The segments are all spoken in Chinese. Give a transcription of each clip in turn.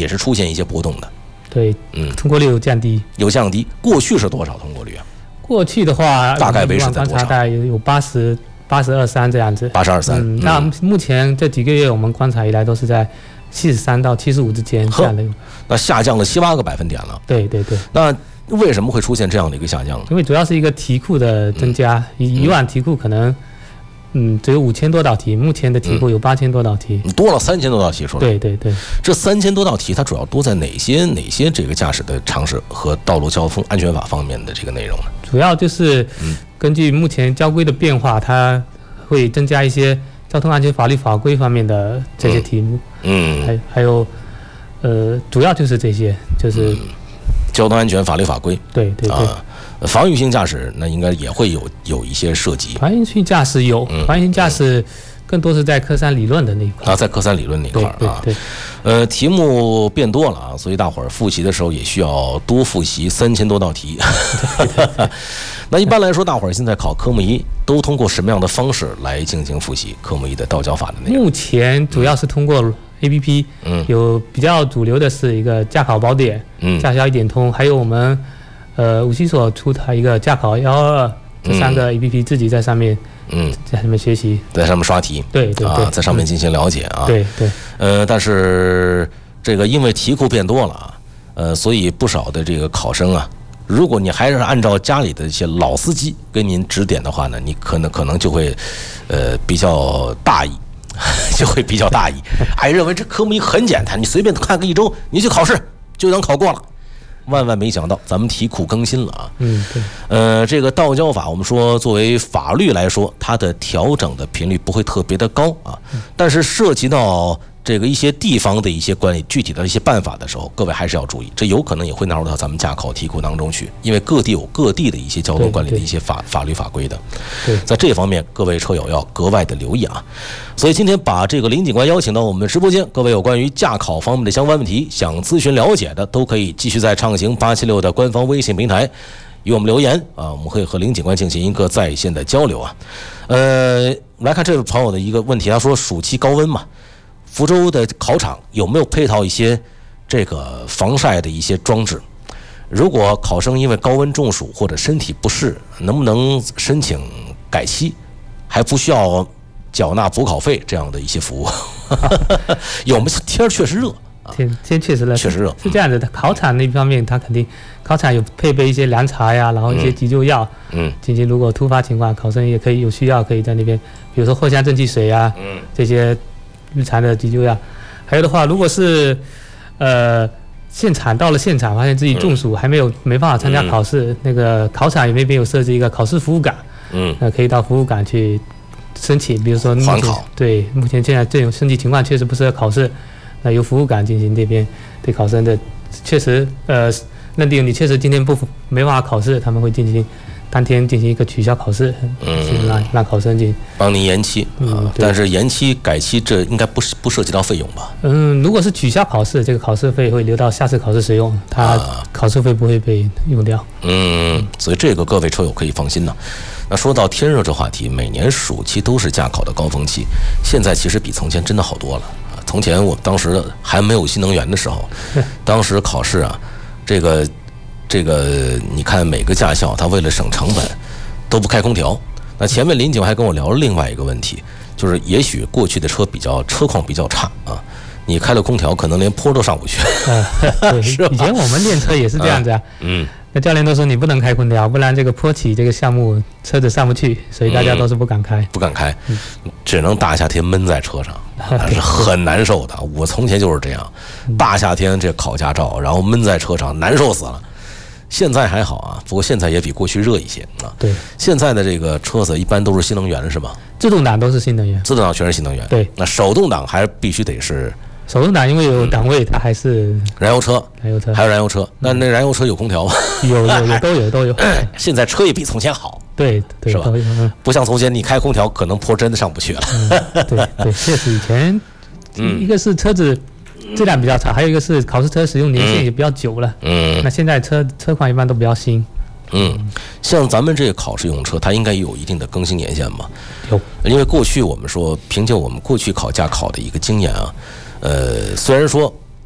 也是出现一些波动的。 对，通过率有降低。 过去是多少通过率啊？ 过去的话， 大概维持在多少？ 大概有82.3这样子。 82.3。 那目前这几个月我们观察以来都是在73到75之间这样的。 那下降了7、8个百分点了。 对。 那为什么会出现这样的一个下降呢？ 因为主要是一个题库的增加，以往题库可能只有5000多道题，目前的题库有8000多道题， 多了3000多道题出来。 对。 这3000多道题，它主要多在哪些这个驾驶的常识和道路交通安全法方面的这个内容呢？ 主要就是根据目前交规的变化，它会增加一些交通安全法律法规方面的这些题目。还有主要就是这些，就是交通安全法律法规。 对。 防御性驾驶那应该也会有一些涉及。 防御性驾驶有，防御性驾驶更多是在科3理论的那一块。 在科3理论那一块啊。 对。 题目变多了啊，所以大伙儿复习的时候也需要多复习3000多道题。那一般来说，大伙儿现在考科目1都通过什么样的方式来进行复习科目1的道交法的内容？ 目前主要是通过 APP，有比较主流的是一个驾考宝典，驾校一点通，还有我们无锡所出台一个驾考122，这3个 APP 自己在上面，在上面学习， 在上面刷题， 对， 在上面进行了解啊， 对。 但是这个因为题库变多了啊，所以不少的这个考生啊，如果你还是按照家里的一些老司机给您指点的话呢，你可能就会比较大意。就会比较大意，还认为这科目1很简单，你随便看个1周，你去考试就能考过了。万万没想到，咱们题库更新了啊。 对。 这个道交法，我们说作为法律来说，它的调整的频率不会特别的高啊，但是涉及到这个一些地方的一些管理具体的一些办法的时候，各位还是要注意，这有可能也会纳入到咱们驾考题库当中去，因为各地有各地的一些交通管理的一些法律法规的。 对， 在这方面，各位车友要格外的留意啊。所以今天把这个林警官邀请到我们直播间，各位有关于驾考方面的相关问题想咨询了解的，都可以继续在畅行876的官方微信平台与我们留言啊，我们会和林警官进行一个在线的交流啊。来看这位朋友的一个问题，他说暑期高温嘛。福州的考场有没有配套一些这个防晒的一些装置？如果考生因为高温中暑或者身体不适，能不能申请改期，还不需要缴纳补考费这样的一些服务？有没有？天确实热， 天确实热，是这样子的。考场那方面，它肯定考场有配备一些凉茶呀，然后一些急救药，进行如果突发情况，考生也可以有需要可以在那边，比如说藿香正气水啊，这些日常的急救药。还有的话，如果是到了现场发现自己中暑，还没办法参加考试，那个考场那边有设置一个考试服务岗，可以到服务岗去申请，比如说缓考。 对，目前现在这种身体情况确实不适合考试，那由服务岗进行这边对考生的确实认定你确实今天没办法考试，他们会当天进行一个取消考试，让考生进帮您延期但是延期改期这应该不涉及到费用吧？ 如果是取消考试，这个考试费会留到下次考试使用，它考试费不会被用掉。 所以这个各位车友可以放心呢。那说到天热这话题，每年暑期都是驾考的高峰期，现在其实比从前真的好多了。从前我当时还没有新能源的时候，当时考试啊，这个你看每个驾校他为了省成本都不开空调。那前面林警还跟我聊了另外一个问题，就是也许过去的车况比较差啊，你开了空调可能连坡都上不去。 是以前我们练车也是这样子啊。那教练都说你不能开空调，不然这个坡起这个项目车子上不去，所以大家都是不敢开， 只能大夏天闷在车上，是很难受的。我从前就是这样，大夏天这考驾照，然后闷在车上，难受死了。现在还好啊，不过现在也比过去热一些啊。 对， 现在的这个车子一般都是新能源是吧？ 自动挡都是新能源， 自动挡全是新能源。 对， 那手动挡还必须得是。 手动挡因为有档位，它还是燃油车，还有燃油车。那燃油车有空调吗？ 有都有。 现在车也比从前好， 对， 是吧？不像从前你开空调，可能坡真的上不去了。 对，确实以前，一个是车子质量比较差，还有一个是考试车使用年限也比较久了。那现在车款一般都比较新。 像咱们这个考试用车，它应该有一定的更新年限吧？ 有， 因为过去我们说，凭借我们过去考驾考的一个经验啊。虽然说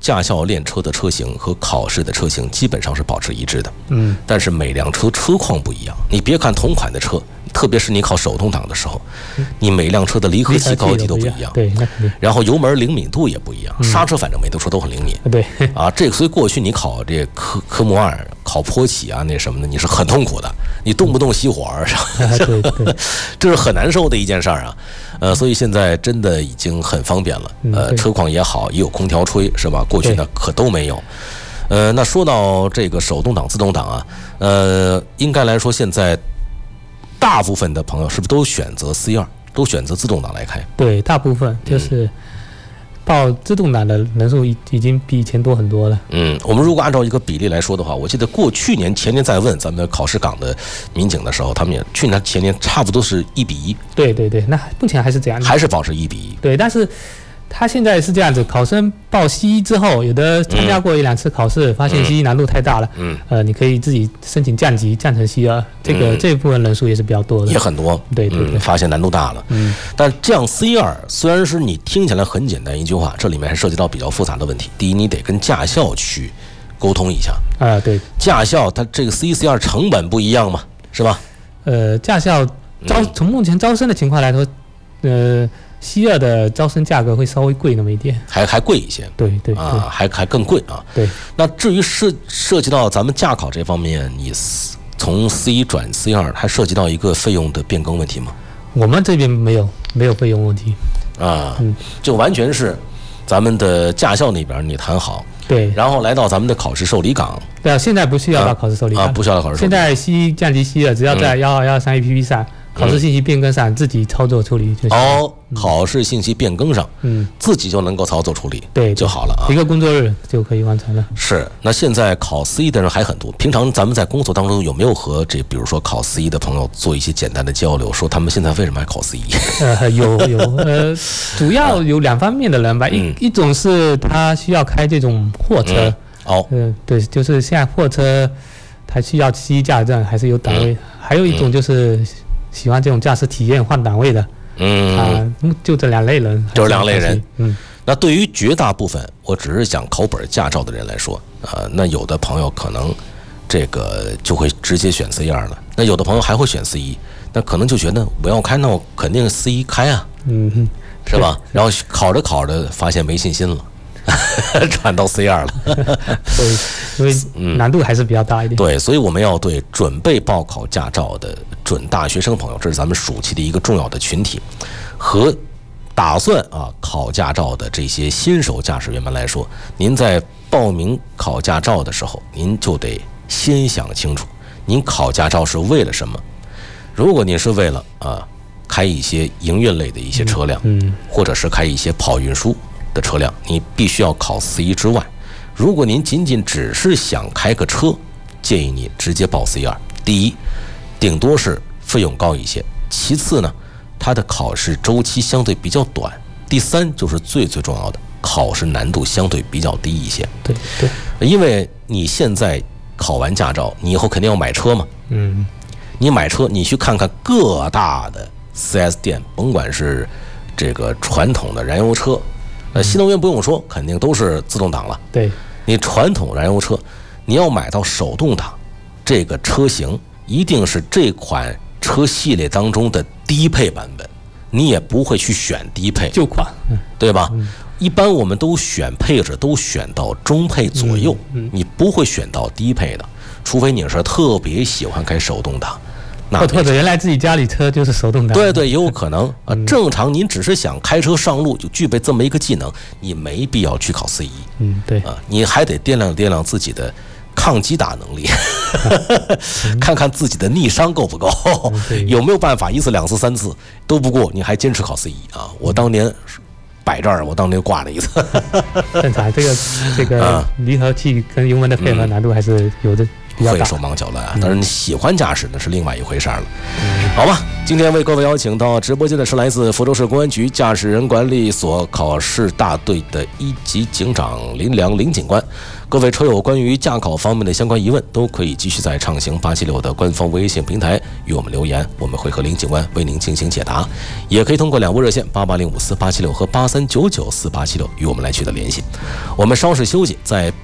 驾校练车的车型和考试的车型基本上是保持一致的，但是每辆车车况不一样。你别看同款的车，特别是你考手动挡的时候，你每辆车的离合器高低都不一样， 对，那肯定。 然后油门灵敏度也不一样，刹车反正每辆车都很灵敏， 对啊，这个所以过去你考这科目2考坡起啊那什么的，你是很痛苦的，你动不动熄火对对， 这是很难受的一件事儿啊。所以现在真的已经很方便了，车况也好，也有空调吹，是吧？过去呢可都没有。那说到这个手动挡、自动挡啊，应该来说现在大部分的朋友是不是都选择 C2， 都选择自动挡来开？ 对，大部分就是报自动挡的人数已经比以前多很多了。 我们如果按照一个比例来说的话，我记得去年、前年在问咱们考试岗的民警的时候，他们也去年、前年差不多是1:1。 对对对，那目前还是这样的， 还是保持1:1。 对，但是他现在是这样子，考生报C1之后，有的参加过1-2次考试，发现C1难度太大了，你可以自己申请降级，降成C2，这一部分人数也是比较多的， 也很多， 对对对， 发现难度大了，但降 C2虽然是你听起来很简单一句话，这里面还涉及到比较复杂的问题。第一，你得跟驾校去沟通一下啊，对， 驾校它这个 C1、C2 成本不一样嘛，是吧？ 驾校从目前招生的情况来说，C2的招生价格会稍微贵那么一点， 还贵一些， 对对啊，还更贵啊。 对。 那至于涉及到咱们驾考这方面，你从 C1转 C2，还涉及到一个费用的变更问题吗？ 我们这边没有费用问题啊，就完全是咱们的驾校那边你谈好， 对， 然后来到咱们的考试受理岗。 对啊，现在不需要到考试受理岗， 不需要到考试受理岗。 现在C1降级C2，只要在12213 APP 上。考试信息变更上自己操作处理就行。考试信息变更上，自己就能够操作处理， 对就好了啊。 一个工作日就可以完成了。 是，那现在考 C1的人还很多。平常咱们在工作当中有没有和比如说考 C1的朋友做一些简单的交流，说他们现在为什么还考 C1？ 有，主要有2方面的人吧。一种是他需要开这种货车，对，就是现在货车他需要C1驾驶证，还是有档位。还有一种就是喜欢这种驾驶体验换档位的，就这2类人， 就是2类人。那对于绝大部分我只是想考本驾照的人来说，那有的朋友可能这个就会直接选 C2了，那有的朋友还会选 C1，那可能就觉得我要开，那我肯定 C1开啊，是吧？然后考着考着发现没信心了。转到 C2了， 所以难度还是比较大一点。 对，所以我们要对准备报考驾照的准大学生朋友，这是咱们暑期的一个重要的群体，和打算考驾照的这些新手驾驶员们来说，您在报名考驾照的时候，您就得先想清楚，您考驾照是为了什么？如果您是为了开一些营运类的一些车辆，或者是开一些跑运输的车辆，你必须要考 C1之外，如果您仅仅只是想开个车，建议你直接报 C2。第一，顶多是费用高一些；其次呢，它的考试周期相对比较短；第三，就是最重要的，考试难度相对比较低一些。 对， 因为你现在考完驾照，你以后肯定要买车嘛。你买车，你去看看各大的 4S 店，甭管是这个传统的燃油车。新能源不用说，肯定都是自动挡了。 对， 你传统燃油车，你要买到手动挡，这个车型一定是这款车系列当中的低配版本，你也不会去选低配旧款， 对吧？一般我们都选配置都选到中配左右，你不会选到低配的，除非你是特别喜欢开手动挡。 或者原来自己家里车就是手动挡， 对，也有可能正常您只是想开车上路，就具备这么一个技能，你没必要去考 C1。 对你还得掂量自己的抗击打能力，看看自己的逆伤够不够，有没有办法1次、2次、3次都不过，你还坚持考 C1啊？我当年摆这儿，我当年挂了1次。 正常，这个离合器跟油门的配合难度还是有的。 会手忙脚乱啊。当然，喜欢驾驶呢是另外一回事了。好吧，今天为各位邀请到直播间的是来自福州市公安局驾驶人管理所考试大队的1级警长林良林警官。各位车友关于驾考方面的相关疑问，都可以继续在畅行876的官方微信平台与我们留言，我们会和林警官为您进行解答。也可以通过2部热线88054876和83994876与我们来取得联系。我们稍事休息，在